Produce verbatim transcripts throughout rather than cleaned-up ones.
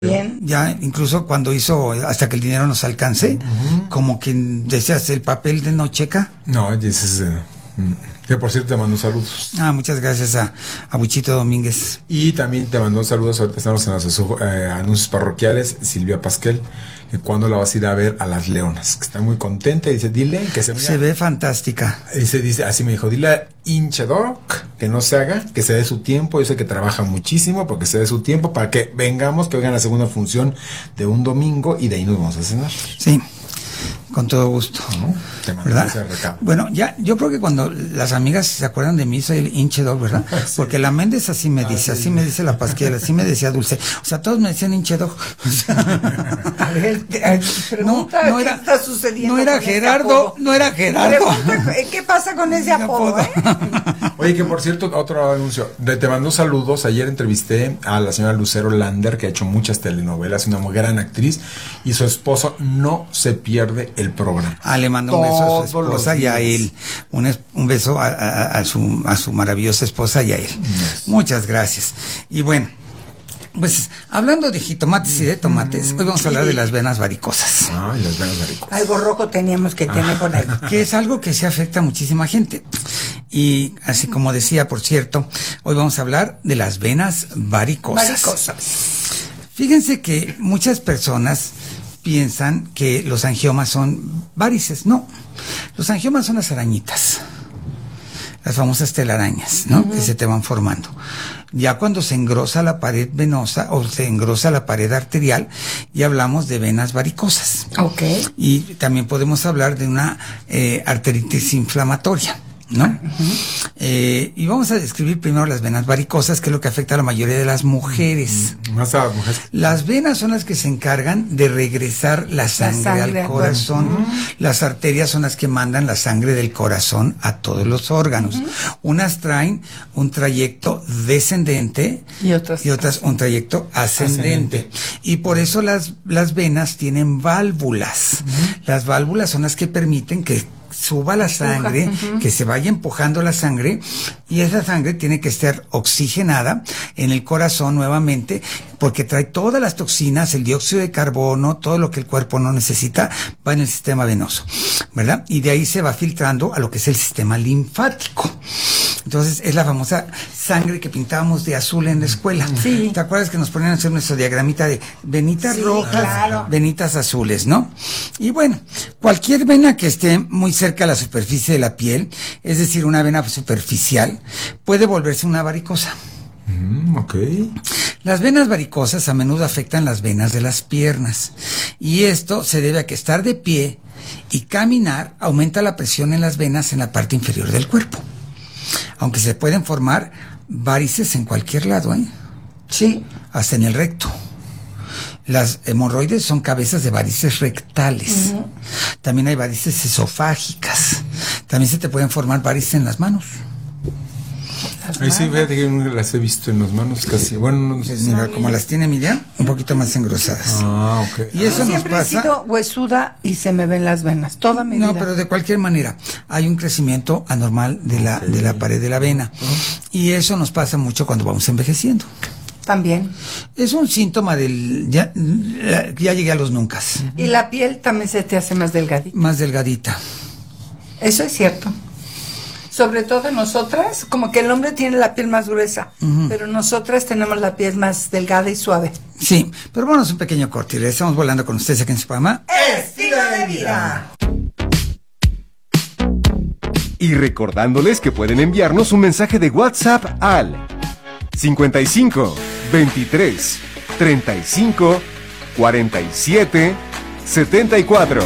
Bien. Ya incluso cuando hizo Hasta que el dinero nos alcance, uh-huh. como que decías el papel de Nocheca. No, ese es... Uh, que por cierto te mando saludos. Ah, muchas gracias a, a Buchito Domínguez. Y también te mandó saludos, ahorita estamos en los eh, anuncios parroquiales, Silvia Pasquel, que cuando la vas a ir a ver a Las Leonas, que está muy contenta, y dice, dile que se vea. Se ve fantástica. Y se dice, así me dijo, dile a Inchedoc que no se haga, que se dé su tiempo. Yo sé que trabaja muchísimo, porque se dé su tiempo para que vengamos, que oigan la segunda función de un domingo y de ahí nos vamos a cenar. Sí. Con todo gusto. No, te mando ese recado. Bueno, ya, yo creo que cuando las amigas se acuerdan de mí, soy el hinche dog, ¿verdad? Sí. Porque la Méndez así me dice, ah, sí. así me dice la Pasquel, así me decía Dulce. O sea, todos me decían hinche dog. A ver, pregunta, no, no era, ¿qué está sucediendo? No era Gerardo, no era Gerardo. Pregunta, ¿qué pasa con ese apodo, eh? Oye, que por cierto, otro anuncio. Te mando saludos. Ayer entrevisté a la señora Lucero Lander, que ha hecho muchas telenovelas, una muy gran actriz, y su esposo no se pierde el programa. Ah, le mando un beso a su esposa y a él. Un, un beso a, a, a, su, a su maravillosa esposa y a él. Yes. Muchas gracias. Y bueno, pues hablando de jitomates y de tomates, hoy vamos a hablar de las venas varicosas. Ah, las venas varicosas. Algo rojo teníamos que tener por ahí. Que es algo que se afecta a muchísima gente. Y así como decía, por cierto, hoy vamos a hablar de las venas varicosas. Varicosas. Fíjense que muchas personas piensan que los angiomas son varices. No, los angiomas son las arañitas, las famosas telarañas, ¿no? Uh-huh. Que se te van formando. Ya cuando se engrosa la pared venosa o se engrosa la pared arterial, ya hablamos de venas varicosas. Okay. Y también podemos hablar de una eh, arteritis inflamatoria, ¿no? Uh-huh. Eh, y vamos a describir primero las venas varicosas, que es lo que afecta a la mayoría de las mujeres. Uh-huh. Más a las mujeres. Las venas son las que se encargan de regresar la sangre, la sangre al corazón. Uh-huh. Las arterias son las que mandan la sangre del corazón a todos los órganos. Uh-huh. Unas traen un trayecto descendente y otras, y otras un trayecto ascendente. ascendente. Y por eso las, las venas tienen válvulas. Uh-huh. Las válvulas son las que permiten que suba la sangre, uh-huh. que se vaya empujando la sangre, y esa sangre tiene que estar oxigenada en el corazón nuevamente, porque trae todas las toxinas, el dióxido de carbono, todo lo que el cuerpo no necesita, va en el sistema venoso, ¿verdad? Y de ahí se va filtrando a lo que es el sistema linfático. Entonces, es la famosa sangre que pintábamos de azul en la escuela. Sí. ¿Te acuerdas que nos ponían a hacer nuestro diagramita de venitas sí, rojas, claro. venitas azules, ¿no? Y bueno, cualquier vena que esté muy cerca a la superficie de la piel, es decir, una vena superficial, puede volverse una varicosa. Mm, ok. Las venas varicosas a menudo afectan las venas de las piernas, y esto se debe a que estar de pie y caminar aumenta la presión en las venas en la parte inferior del cuerpo. Aunque se pueden formar varices en cualquier lado, ¿eh? Sí. Hasta en el recto. Las hemorroides son cabezas de varices rectales. Uh-huh. También hay varices esofágicas. También se te pueden formar varices en las manos. Ahí sí, fíjate que las he visto en las manos casi. Bueno, no sé. Mira, como las tiene Miriam, un poquito más engrosadas. Ah, ok. Y eso ah, nos siempre pasa. Siempre he sido huesuda y se me ven las venas, toda mi vida. No, pero de cualquier manera, hay un crecimiento anormal de la, okay. de la pared de la vena. Uh-huh. Y eso nos pasa mucho cuando vamos envejeciendo. También. Es un síntoma del... Ya, ya llegué a los nuncas. Uh-huh. Y la piel también se te hace más delgadita. Más delgadita. Eso es cierto. Sobre todo nosotras, como que el hombre tiene la piel más gruesa, uh-huh. pero nosotras tenemos la piel más delgada y suave. Sí, pero bueno, es un pequeño corte y le estamos volando con ustedes aquí en su programa Estilo de Vida. Y recordándoles que pueden enviarnos un mensaje de WhatsApp al cincuenta y cinco, veintitrés, treinta y cinco, cuarenta y siete, setenta y cuatro.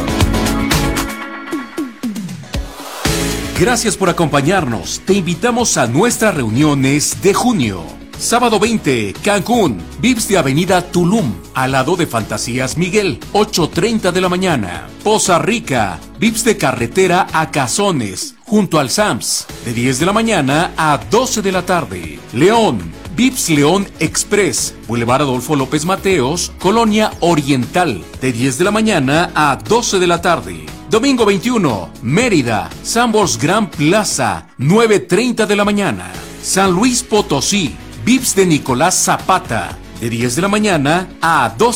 Gracias por acompañarnos. Te invitamos a nuestras reuniones de junio. Sábado veinte, Cancún, Vips de Avenida Tulum, al lado de Fantasías Miguel, ocho treinta de la mañana. Poza Rica, Vips de Carretera a Cazones, junto al Sams, de diez de la mañana a doce de la tarde. León, Vips León Express, Boulevard Adolfo López Mateos, Colonia Oriental, de diez de la mañana a doce de la tarde. Domingo veintiuno, Mérida, Sambors Gran Plaza, nueve treinta de la mañana. San Luis Potosí, Vips de Nicolás Zapata, de diez de la mañana a doce